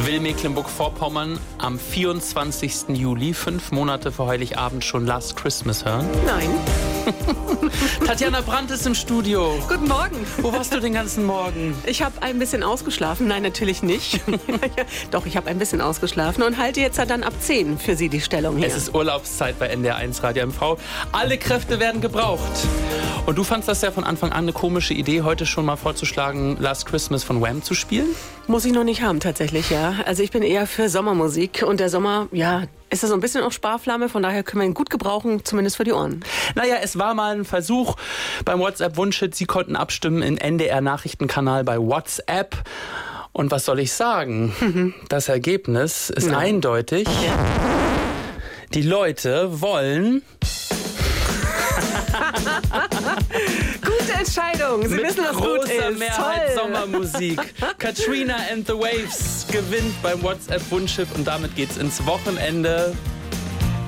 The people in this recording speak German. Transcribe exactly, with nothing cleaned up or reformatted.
will Mecklenburg-Vorpommern am vierundzwanzigsten Juli, fünf Monate vor Heiligabend, schon Last Christmas hören? Nein. Tatjana Brandt ist im Studio. Guten Morgen. Wo warst du den ganzen Morgen? Ich habe ein bisschen ausgeschlafen. Nein, natürlich nicht. Doch, ich habe ein bisschen ausgeschlafen und halte jetzt dann ab zehn für Sie die Stellung hier. Es ist Urlaubszeit bei N D R eins Radio M V. Alle Kräfte werden gebraucht. Und du fandst das ja von Anfang an eine komische Idee, heute schon mal vorzuschlagen, Last Christmas von Wham zu spielen? Muss ich noch nicht haben, tatsächlich, ja. Also ich bin eher für Sommermusik. Und der Sommer, ja, ist ja so ein bisschen auch Sparflamme. Von daher können wir ihn gut gebrauchen, zumindest für die Ohren. Naja, es war mal ein Versuch beim WhatsApp-Wunschhit. Sie konnten abstimmen im N D R-Nachrichtenkanal bei WhatsApp. Und was soll ich sagen? Mhm. Das Ergebnis ist ja eindeutig. Ja. Die Leute wollen... Gute Entscheidung. Sie mit wissen, was gut ist. Großer Mehrheit Toll. Sommermusik. Katrina and the Waves gewinnt beim WhatsApp-Wunschhit und damit geht's ins Wochenende.